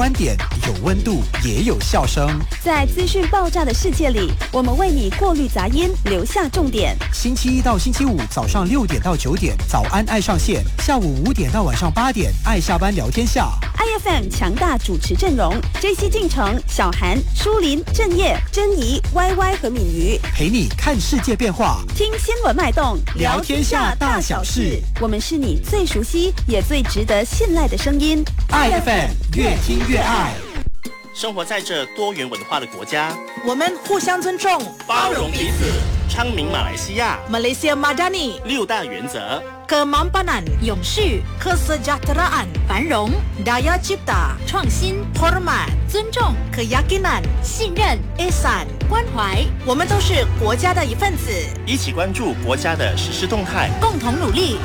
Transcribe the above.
观点，有温度，也有笑声。 在资讯爆炸的世界里，我们为你过滤杂音，留下重点。 星期一到星期五早上6点到9点，早安爱上线；下午5点到晚上8点，爱下班聊天下。 IFM 强大主持阵容 ：JC 进城、小韩、舒林、郑业、珍怡、YY 和敏瑜， 陪你看世界变化， 听新闻脉动， 聊天下大小事。 我们是你最熟悉也最值得信赖的声音。 IFM 越听越爱。 生活在这多元文化的国家， 我们互相尊重， 包容彼此，昌明马来西亚 Malaysia Madani 6大原则 ：Kemampanan 永续、 Kesejahteraan 繁荣、 Daya Cipta 创新、 Hormat 尊重、 Keyakinan 信任、 Ihsan 关怀。 我们都是国家的一份子， 一起关注国家的实施动态， 共同努力